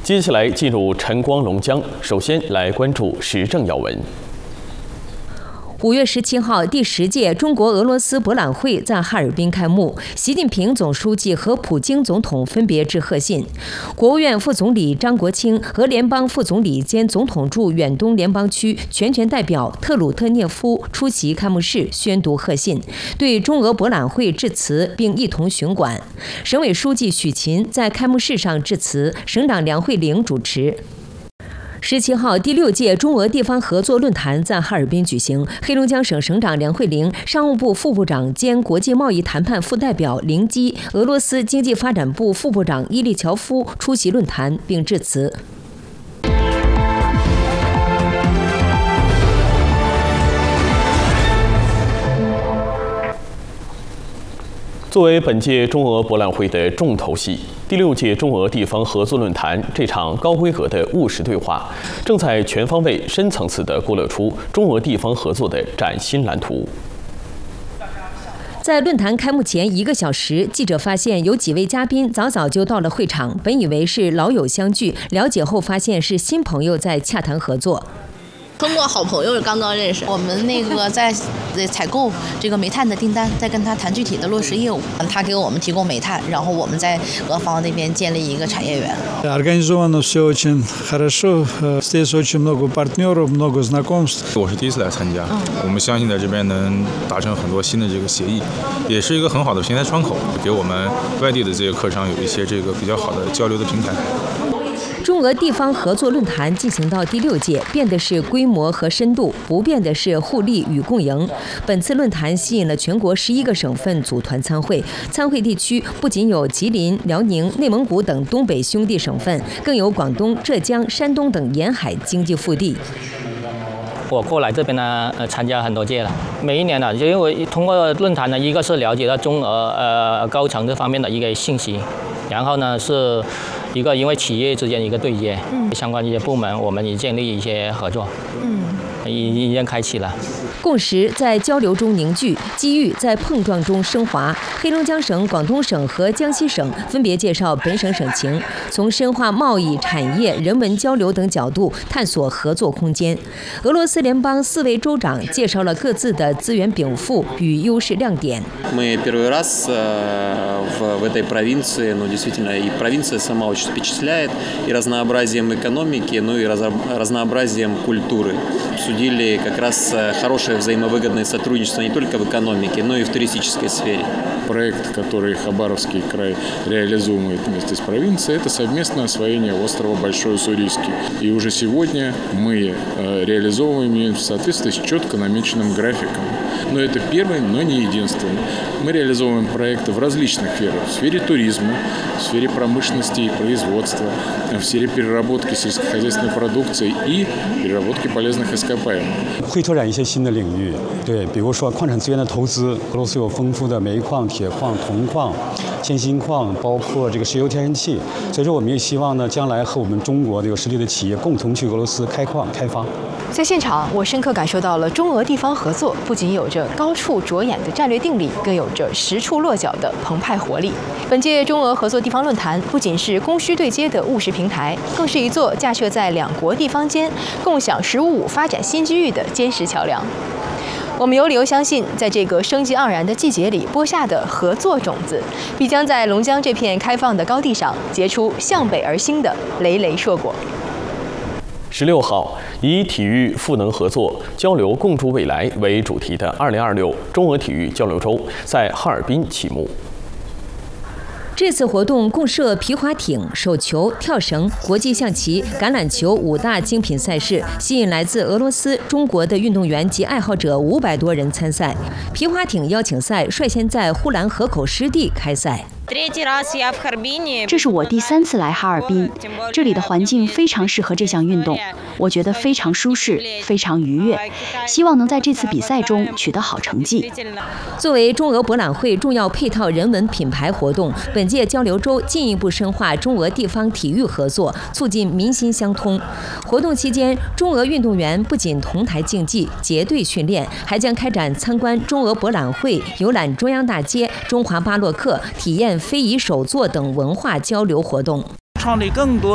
接下来进入晨光龙江，首先来关注时政要闻。5月17号，第10届中国俄罗斯博览会在哈尔滨开幕，习近平总书记和普京总统分别致贺信。国务院副总理张国清和联邦副总理兼总统驻远东联邦区全权代表特鲁特涅夫出席开幕式，宣读贺信，对中俄博览会致辞，并一同巡馆。省委书记许勤在开幕式上致辞，省长梁慧玲主持。17号，第6届中俄地方合作论坛在哈尔滨举行。黑龙江省省长梁慧玲、商务部副部长兼国际贸易谈判副代表林基、俄罗斯经济发展部副部长伊利乔夫出席论坛并致辞。作为本届中俄博览会的重头戏，第6届中俄地方合作论坛这场高规格的务实对话，正在全方位、深层次地勾勒出中俄地方合作的崭新蓝图。在论坛开幕前1个小时，记者发现有几位嘉宾早就到了会场，本以为是老友相聚，了解后发现是新朋友在洽谈合作。 通过好朋友刚刚认识，我们在采购这个煤炭的订单，在跟他谈具体的落实业务。他给我们提供煤炭，然后我们在俄方那边建立一个产业园。 Организовано все очень хорошо, здесь очень много партнеров, много знакомств. 我是第一次来参加，我们相信在这边能达成很多新的这个协议，也是一个很好的平台窗口，给我们外地的这些客商有一些这个比较好的交流的平台。 中俄地方合作论坛进行到第6届，变的是规模和深度，不变的是互利与共赢。本次论坛吸引了全国11个省份组团参会，参会地区不仅有吉林、辽宁、内蒙古等东北兄弟省份，更有广东、浙江、山东等沿海经济腹地。 我过来这边呢，参加很多届了。每一年呢，就因为通过论坛呢，一个是了解到中俄高层这方面的一个信息，然后呢是一个因为企业之间一个对接，相关一些部门我们也建立一些合作，已经开启了。共识在交流中凝聚，机遇在碰撞中升华。黑龙江省、广东省和江西省分别介绍本省省情，从深化贸易、产业、人文交流等角度探索合作空间。俄罗斯联邦4位州长介绍了各自的资源禀赋与优势亮点。 Мы первый раз в этой провинции, но действительно и провинция сама очень впечатляет и разнообразием экономики, ну и разнообразием культуры. Обсудили как раз хорошее взаимовыгодное сотрудничество не только в экономике, но и в туристической сфере. Проект, который Хабаровский край реализует вместе с провинцией, это совместное освоение острова Большой Уссурийский. И уже сегодня мы реализовываем ее в соответствии с четко намеченным графиком. Но это первый, но не единственный. Мы реализовываем проекты в различных сферах. В сфере туризма, в сфере промышленности и производства, в сфере переработки сельскохозяйственной продукции и переработки полезных ископаемых. 会拓展一些新的领域，对，比如说矿产资源的投资，俄罗斯有丰富的煤矿、铁矿、铜矿、铅锌矿，包括这个石油、天然气。所以说，我们也希望呢，将来和我们中国的有实力的企业共同去俄罗斯开矿开发。 在现场，我深刻感受到了中俄地方合作不仅有着高处着眼的战略定力，更有着实处落脚的澎湃活力。本届中俄合作地方论坛不仅是供需对接的务实平台，更是一座架设在两国地方间共享“十五五”发展新机遇的坚实桥梁。我们有理由相信，在这个生机盎然的季节里播下的合作种子，必将在龙江这片开放的高地上结出向北而兴的累累硕果。 16号，以体育赋能合作、交流共筑未来为主题的2026中俄体育交流周在哈尔滨启幕。这次活动共设皮划艇、手球、跳绳、国际象棋、橄榄球5大精品赛事，吸引来自俄罗斯、中国的运动员及爱好者500多人参赛。皮划艇邀请赛率先在呼兰河口湿地开赛。 这是我第3次来哈尔滨，这里的环境非常适合这项运动，我觉得非常舒适，非常愉悦，希望能在这次比赛中取得好成绩。 作为中俄博览会重要配套人文品牌活动，本届交流周进一步深化中俄地方体育合作，促进民心相通。活动期间，中俄运动员不仅同台竞技、结队训练，还将开展参观中俄博览会、游览中央大街、中华巴洛克、体验非遗手作等文化交流活动， 创立更多